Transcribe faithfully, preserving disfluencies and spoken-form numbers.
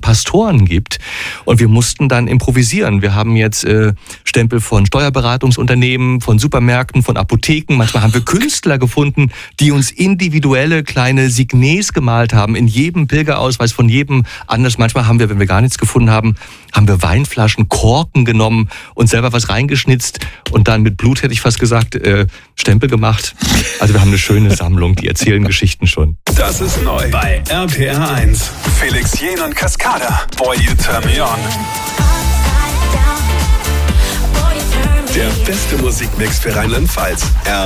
Pastoren gibt. Und wir mussten dann improvisieren. Wir haben jetzt äh, Stempel von Steuerberatungsunternehmen, von Supermärkten, von Apotheken. Manchmal haben wir Künstler gefunden, die uns individuelle kleine Signes gemalt haben, in jedem Pilgerausweis von jedem anders. Manchmal haben wir, wenn wir gar nichts gefunden haben, haben wir Weinflaschen, Korken genommen und selber was reingeschnitzt und dann mit Blut, hätte ich fast gesagt, äh, Stempel gemacht. Also wir haben eine schöne Sammlung, die erzählen Geschichten schon. Das ist neu bei R P R eins. Felix Jähn und Cascada. Boy, you turn me on. Der beste Musikmix für Rheinland-Pfalz.